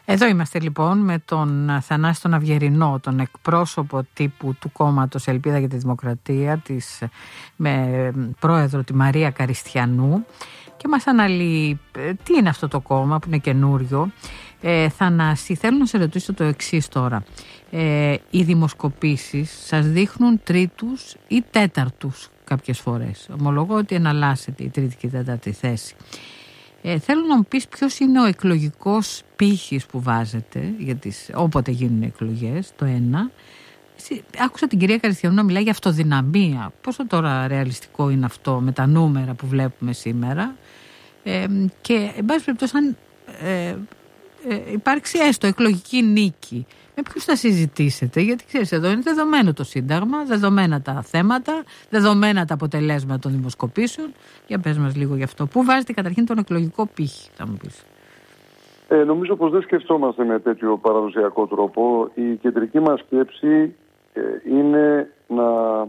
Εδώ είμαστε λοιπόν με τον Θανάση τον Αυγερινό, τον εκπρόσωπο τύπου του κόμματος Ελπίδα για τη Δημοκρατία, με πρόεδρο τη Μαρία Καριστιανού, και μας αναλύει τι είναι αυτό το κόμμα που είναι καινούριο. Θανάση, θέλω να σε ρωτήσω το εξής τώρα. Οι δημοσκοπήσεις σας δείχνουν τρίτους ή τέταρτους κάποιες φορές. Ομολογώ ότι εναλλάσσεται η τρίτη και η τέταρτη θέση. Θέλω να μου πεις ποιος είναι ο εκλογικός πύχης που βάζετε όποτε γίνουν εκλογές, το ένα. Άκουσα την κυρία Καριστιανού να μιλάει για αυτοδυναμία. Πόσο τώρα ρεαλιστικό είναι αυτό με τα νούμερα που βλέπουμε σήμερα? Και εν πάση περιπτώσει, αν υπάρξει έστω εκλογική νίκη, με ποιους θα συζητήσετε? Γιατί ξέρεις, εδώ είναι δεδομένο το Σύνταγμα, δεδομένα τα θέματα, δεδομένα τα αποτελέσματα των δημοσκοπήσεων. Για πες μας λίγο γι' αυτό. Πού βάζετε καταρχήν τον εκλογικό πύχη, θα μου πεις? Νομίζω πως δεν σκεφτόμαστε με τέτοιο παραδοσιακό τρόπο. Η κεντρική μας σκέψη είναι να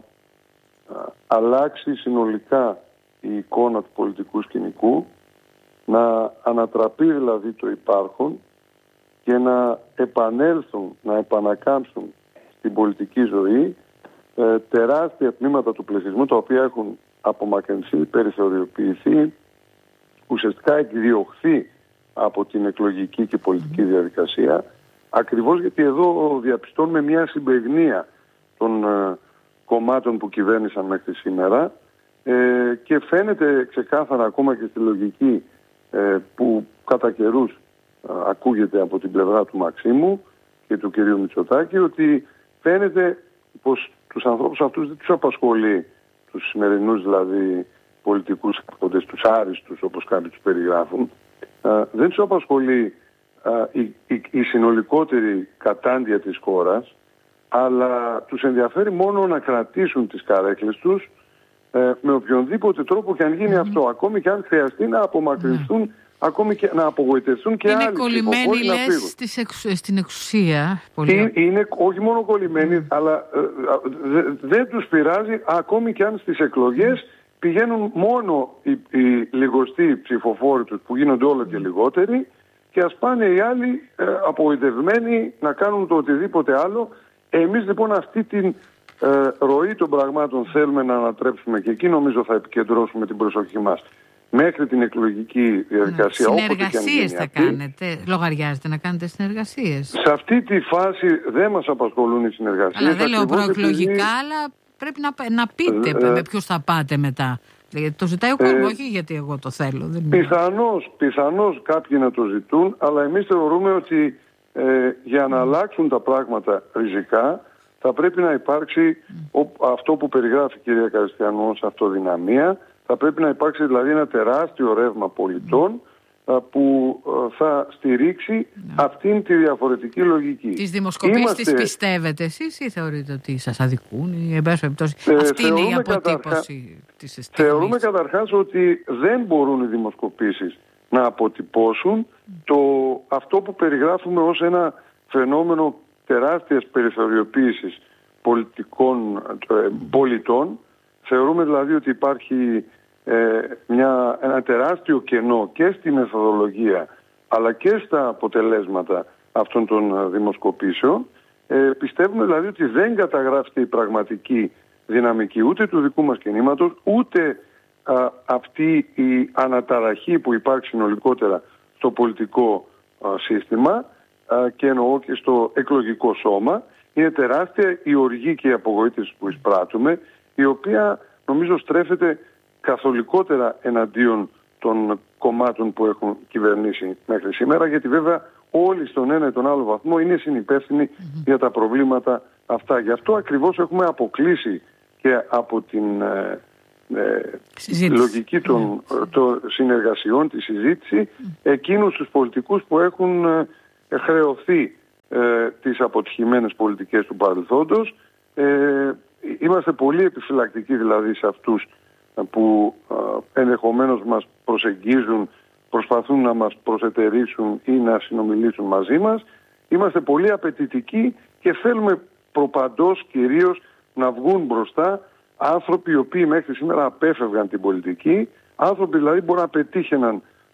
αλλάξει συνολικά η εικόνα του πολιτικού σκηνικού, να ανατραπεί δηλαδή το υπάρχον και να επανέλθουν, να επανακάμψουν στην πολιτική ζωή τεράστια τμήματα του πληθυσμού, τα οποία έχουν απομακρυνθεί, περιθωριοποιηθεί, ουσιαστικά εκδιωχθεί από την εκλογική και πολιτική διαδικασία, ακριβώς γιατί εδώ διαπιστώνουμε μια συμπαιγνία των κομμάτων που κυβέρνησαν μέχρι σήμερα και φαίνεται ξεκάθαρα ακόμα και στη λογική που κατά καιρούς ακούγεται από την πλευρά του Μαξίμου και του κυρίου Μητσοτάκη, ότι φαίνεται πως τους ανθρώπους αυτούς δεν τους απασχολεί, τους σημερινούς δηλαδή πολιτικούς άρχοντες, τους άριστους όπως κάποιοι τους περιγράφουν, δεν τους απασχολεί η συνολικότερη κατάντια της χώρας, αλλά τους ενδιαφέρει μόνο να κρατήσουν τις καρέκλες τους με οποιονδήποτε τρόπο και αν γίνει αυτό, ακόμη και αν χρειαστεί να απομακρυνθούν, ακόμη και να απογοητευτούν και άλλοι. Είναι κολλημένοι, λες, στην εξουσία. Είναι όχι μόνο κολλημένοι, αλλά δεν τους πειράζει, ακόμη και αν στις εκλογές πηγαίνουν μόνο οι λιγοστοί ψηφοφόροι τους, που γίνονται όλο και λιγότεροι, και ας πάνε οι άλλοι απογοητευμένοι να κάνουν το οτιδήποτε άλλο. Εμείς λοιπόν αυτή την ροή των πραγμάτων θέλουμε να ανατρέψουμε και εκεί νομίζω θα επικεντρώσουμε την προσοχή μας μέχρι την εκλογική διαδικασία. Συνεργασίες θα κάνετε? Λογαριάζετε να κάνετε συνεργασίες? Σε αυτή τη φάση δεν μας απασχολούν οι συνεργασίες. Αλλά δεν λέω προεκλογικά, αλλά πρέπει να πείτε με ποιους θα πάτε μετά. Γιατί το ζητάει ο κόσμος, όχι γιατί εγώ το θέλω. Πιθανώς κάποιοι να το ζητούν, αλλά εμείς θεωρούμε ότι για να αλλάξουν τα πράγματα ριζικά θα πρέπει να υπάρξει αυτό που περιγράφει η κυρία Καριστιανού ως αυτοδυναμία. Θα πρέπει να υπάρξει δηλαδή ένα τεράστιο ρεύμα πολιτών που θα στηρίξει αυτήν τη διαφορετική λογική. Τις δημοσκοπήσεις τις πιστεύετε εσείς ή θεωρείτε ότι σας αδικούν ή εν πάση περιπτώσει αυτή είναι η αποτύπωση της στιγμής? Θεωρούμε καταρχάς ότι δεν μπορούν οι δημοσκοπήσεις να αποτυπώσουν αυτό που περιγράφουμε ως ένα φαινόμενο τεράστιας περιθωριοποίησης πολιτών. Θεωρούμε δηλαδή ότι υπάρχει ένα τεράστιο κενό και στη μεθοδολογία αλλά και στα αποτελέσματα αυτών των δημοσκοπήσεων. Πιστεύουμε δηλαδή ότι δεν καταγράφεται η πραγματική δυναμική ούτε του δικού μας κινήματος, ούτε αυτή η αναταραχή που υπάρχει συνολικότερα στο πολιτικό σύστημα και εννοώ και στο εκλογικό σώμα. Είναι τεράστια η οργή και η απογοήτευση που εισπράττουμε, η οποία νομίζω στρέφεται καθολικότερα εναντίον των κομμάτων που έχουν κυβερνήσει μέχρι σήμερα, γιατί βέβαια όλοι στον ένα ή τον άλλο βαθμό είναι συνυπεύθυνοι για τα προβλήματα αυτά. Γι' αυτό ακριβώς έχουμε αποκλείσει και από την λογική των συνεργασιών, τη συζήτηση, εκείνους τους πολιτικούς που έχουν χρεωθεί τις αποτυχημένες πολιτικές του παρελθόντος. Είμαστε πολύ επιφυλακτικοί δηλαδή σε αυτούς που ενδεχομένως μας προσεγγίζουν, προσπαθούν να μας προσετερήσουν ή να συνομιλήσουν μαζί μας. Είμαστε πολύ απαιτητικοί και θέλουμε προπαντός κυρίως να βγουν μπροστά άνθρωποι οι οποίοι μέχρι σήμερα απέφευγαν την πολιτική, άνθρωποι δηλαδή μπορεί να πετύχαιναν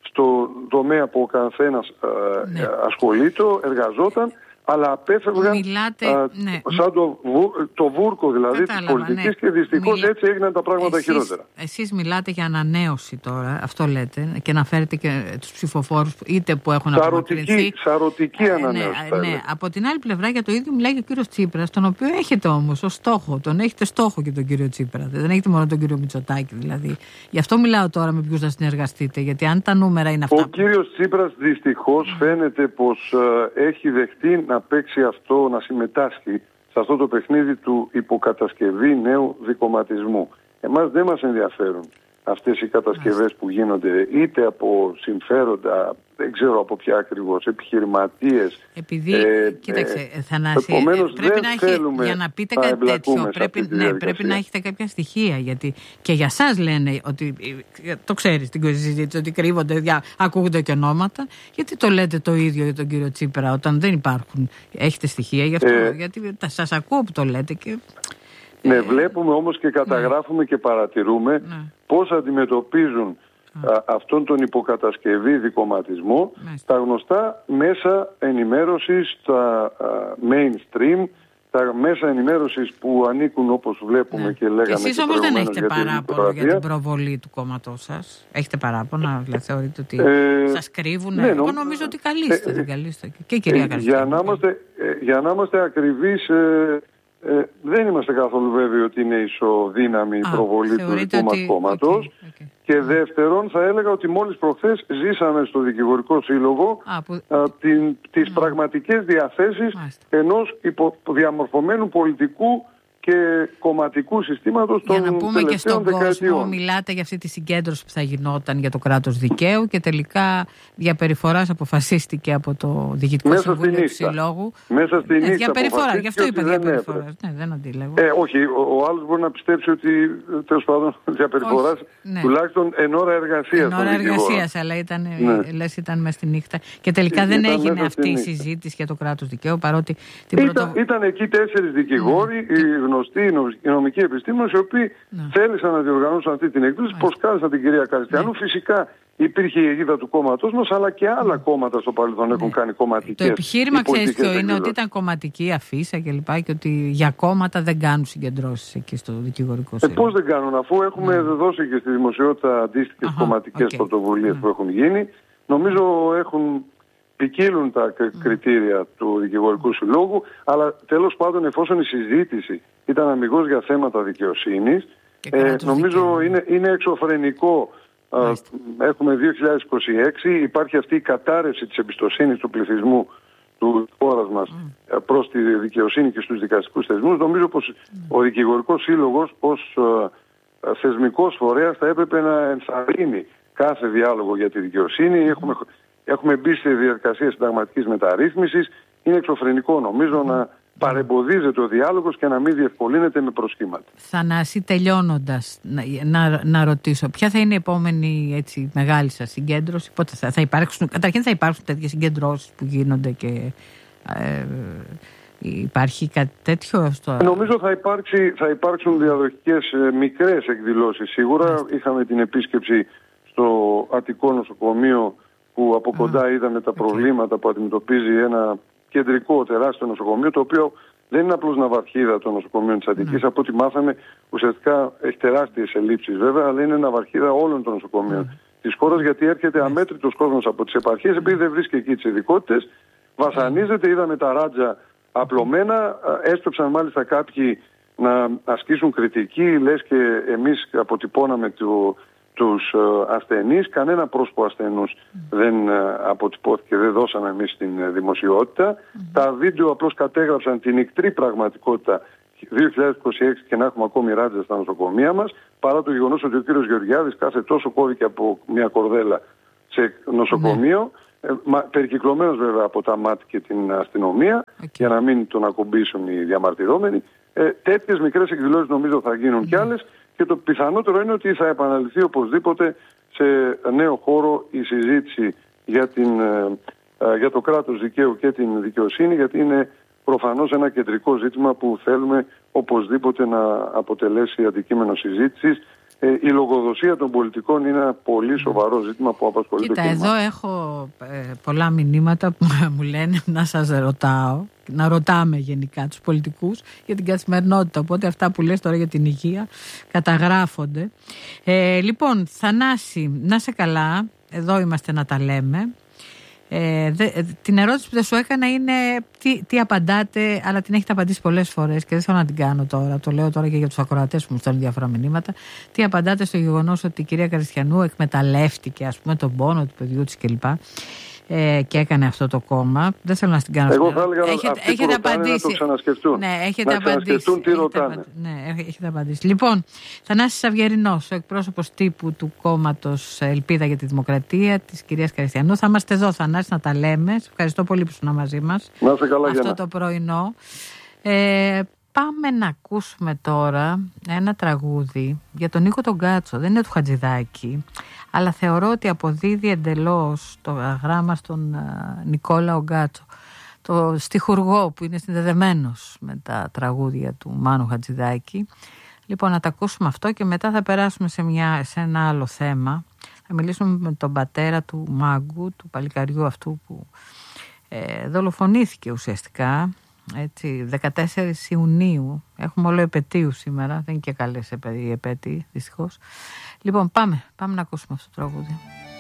στο τομέα που ο καθένας ασχολείται, εργαζόταν, αλλά απέφευγαν σαν το βούρκο δηλαδή της πολιτικής και δυστυχώς έτσι έγιναν τα πράγματα χειρότερα. Εσείς μιλάτε για ανανέωση τώρα, αυτό λέτε, και να φέρετε και τους ψηφοφόρους είτε που έχουν απομακρυνθεί. Σαρωτική ανανέωση. Από την άλλη πλευρά για το ίδιο μιλάει και ο κύριος Τσίπρας, τον οποίο έχετε όμως ως στόχο, τον έχετε στόχο και τον κύριο Τσίπρα, δεν έχετε μόνο τον κύριο Μητσοτάκη δηλαδή. Γι' αυτό μιλάω τώρα με ποιους θα συνεργαστείτε, γιατί αν τα νούμερα είναι αυτά. Ο κύριος Τσίπρας δυστυχώς φαίνεται πως έχει δεχτεί να παίξει αυτό, να συμμετάσχει σε αυτό το παιχνίδι του υποκατασκευή νέου δικομματισμού. Εμάς δεν μας ενδιαφέρουν αυτές οι κατασκευές που γίνονται είτε από συμφέροντα, δεν ξέρω από ποια ακριβώς, επιχειρηματίες. Επειδή, κοίταξε, Θανάση, πρέπει να έχει, για να πείτε κάτι τέτοιο, πρέπει να έχετε κάποια στοιχεία, γιατί και για σας λένε ότι, το ξέρεις την συζήτηση, ότι κρύβονται, ακούγονται και ονόματα, γιατί το λέτε το ίδιο για τον κύριο Τσίπρα όταν δεν υπάρχουν, έχετε στοιχεία γι' αυτό, γιατί σας ακούω που το λέτε και... Ναι, βλέπουμε όμως και καταγράφουμε και παρατηρούμε πώς αντιμετωπίζουν αυτόν τον υποκατασκευή δικομματισμό τα γνωστά μέσα ενημέρωσης, τα mainstream, τα μέσα ενημέρωσης που ανήκουν όπως βλέπουμε και λέγαμε. Εσείς όμως δεν έχετε παράπονο για την προβολή του κόμματός σας. Έχετε παράπονο, δηλαδή θεωρείτε ότι σας κρύβουν. Εγώ νομίζω ότι καλείστε. Και η κυρία Καριστιανού. Για να είμαστε ακριβείς, δεν είμαστε καθόλου βέβαιοι ότι είναι ισοδύναμη η προβολή του δικού μας κόμματος. Και δεύτερον, θα έλεγα ότι μόλις προχθές ζήσαμε στο Δικηγορικό Σύλλογο τις πραγματικές διαθέσεις ενός διαμορφωμένου πολιτικού και κομματικού συστήματος των τελευταίων δεκαετιών. Για να πούμε και στον κόσμο, μιλάτε για αυτή τη συγκέντρωση που θα γινόταν για το κράτος δικαίου και τελικά διαπεριφοράς αποφασίστηκε από το Διοικητικό Συμβούλιο του Συλλόγου. Μέσα στη νύχτα διαπεριφορά, γι' αυτό είπα διαπεριφοράς. Δεν αντίλεγω. Όχι, ο άλλος μπορεί να πιστέψει ότι τέλος πάντων διαπεριφοράς τουλάχιστον εν ώρα εργασίας. Εν ώρα εργασίας, αλλά ήταν μέσα στη νύχτα. Και τελικά δεν έγινε αυτή η συζήτηση για το κράτος δικαίου, παρότι ήταν εκεί 4 δικηγόροι, γνωστοί νομικοί επιστήμονες, οι οποίοι θέλησαν να διοργανώσουν αυτή την εκδήλωση, προσκάλεσαν την κυρία Καριστιανού. Φυσικά υπήρχε η αιγίδα του κόμματός μας, αλλά και άλλα κόμματα στο παρελθόν έχουν κάνει κομματικές. Το επιχείρημα, ξέρεις ποιο είναι, ότι ήταν κομματική αφίσα κλπ. Και ότι για κόμματα δεν κάνουν συγκεντρώσεις εκεί στο Δικηγορικό Σύλλογο. Πώς δεν κάνουν, αφού έχουμε δώσει και στη δημοσιότητα αντίστοιχες κομματικές πρωτοβουλίες που έχουν γίνει. Νομίζω ποικίλουν τα κριτήρια του Δικηγορικού Συλλόγου, αλλά τέλος πάντων, εφόσον η συζήτηση ήταν αμιγώς για θέματα δικαιοσύνης, νομίζω είναι εξωφρενικό. Έχουμε 2026, υπάρχει αυτή η κατάρρευση της εμπιστοσύνης του πληθυσμού του χώρας μας προς τη δικαιοσύνη και στους δικαστικούς θεσμούς. Νομίζω πως ο Δικηγορικός Σύλλογος ως θεσμικός φορέας θα έπρεπε να ενθαρρύνει κάθε διάλογο για τη δικαιοσύνη. Έχουμε μπει σε διαδικασία συνταγματικής μεταρρύθμισης. Είναι εξωφρενικό νομίζω να παρεμποδίζεται ο διάλογος και να μην διευκολύνεται με προσχήματα. Θανάση, τελειώνοντας, να ρωτήσω, ποια θα είναι η επόμενη μεγάλη σας συγκέντρωση, πότε θα υπάρξουν, καταρχήν θα υπάρξουν τέτοιες συγκεντρώσεις που γίνονται και υπάρχει κάτι τέτοιο? Νομίζω θα υπάρξουν διαδοχικές μικρές εκδηλώσεις σίγουρα. Είχαμε την επίσκεψη στο Αττικό Νοσοκομείο που από κοντά είδαμε τα προβλήματα που αντιμετωπίζει ένα κεντρικό τεράστιο νοσοκομείο, το οποίο δεν είναι απλώς ναυαρχίδα των νοσοκομείων της Αττικής. Από ό,τι μάθαμε, ουσιαστικά έχει τεράστιες ελλείψεις βέβαια, αλλά είναι ναυαρχίδα όλων των νοσοκομείων της χώρας, γιατί έρχεται αμέτρητος κόσμος από τις επαρχίες, επειδή δεν βρίσκει εκεί τις ειδικότητες, βασανίζεται, είδαμε τα ράτζα απλωμένα, έστρεψαν μάλιστα κάποιοι να ασκήσουν κριτική, λες και εμείς αποτυπώναμε τους ασθενείς, κανένα πρόσωπο ασθενούς δεν αποτυπώθηκε, δεν δώσαμε εμείς στην δημοσιότητα. Τα βίντεο απλώς κατέγραψαν την ικτρή πραγματικότητα 2026 και να έχουμε ακόμη ράτζες στα νοσοκομεία μας, παρά το γεγονός ότι ο κύριος Γεωργιάδης κάθε τόσο κόβηκε από μια κορδέλα σε νοσοκομείο, περικυκλωμένος βέβαια από τα ΜΑΤ και την αστυνομία, για να μην τον ακουμπήσουν οι διαμαρτυρόμενοι. Τέτοιες μικρές εκδηλώσεις νομίζω θα γίνουν κι άλλες. Και το πιθανότερο είναι ότι θα επαναληφθεί οπωσδήποτε σε νέο χώρο η συζήτηση για το κράτος δικαίου και την δικαιοσύνη, γιατί είναι προφανώς ένα κεντρικό ζήτημα που θέλουμε οπωσδήποτε να αποτελέσει αντικείμενο συζήτησης η λογοδοσία των πολιτικών είναι ένα πολύ σοβαρό ζήτημα που απασχολεί το κόμμα. Εδώ έχω πολλά μηνύματα που μου λένε να σας ρωτάω, να ρωτάμε γενικά τους πολιτικούς για την καθημερινότητα. Οπότε αυτά που λες τώρα για την υγεία καταγράφονται. Λοιπόν, Θανάση, να σε καλά. Εδώ είμαστε να τα λέμε. Την ερώτηση που δεν σου έκανα είναι τι απαντάτε, αλλά την έχετε απαντήσει πολλές φορές και δεν θέλω να την κάνω τώρα. Το λέω τώρα και για τους ακροατές που μου στέλνουν διάφορα μηνύματα. Τι απαντάτε στο γεγονός ότι η κυρία Καριστιανού εκμεταλλεύτηκε, ας πούμε, τον πόνο του παιδιού της κλπ. Και έκανε αυτό το κόμμα. Δεν θέλω να την κάνω. Εγώ θα έλεγα έχετε απαντήσει. Να το ξανασκεφτούν. Ναι, έχετε απαντήσει. Τι ρωτάνε. Ναι, έχετε απαντήσει. Λοιπόν, Θανάσης Αυγερινός, ο εκπρόσωπος τύπου του κόμματος Ελπίδα για τη Δημοκρατία της κυρίας Καριστιανού. Θα είμαστε εδώ, Θανάση, να τα λέμε. Σε ευχαριστώ πολύ που ήσουν μαζί μας. Να είστε καλά, αυτό το πρωινό. Πάμε να ακούσουμε τώρα ένα τραγούδι για τον Νίκο τον Γκάτσο. Δεν είναι του Χατζηδάκη, αλλά θεωρώ ότι αποδίδει εντελώς το γράμμα στον Νικόλαο Γκάτσο, το στιχουργό που είναι συνδεδεμένος με τα τραγούδια του Μάνου Χατζηδάκη. Λοιπόν, να τα ακούσουμε αυτό και μετά θα περάσουμε σε ένα άλλο θέμα. Θα μιλήσουμε με τον πατέρα του Μάγκου, του παλικαριού αυτού που δολοφονήθηκε ουσιαστικά. Έτσι, 14 Ιουνίου. Έχουμε όλο επετείου σήμερα. Δεν είναι και καλές οι επέτειοι, δυστυχώς. Λοιπόν, πάμε να ακούσουμε αυτό το τραγούδι.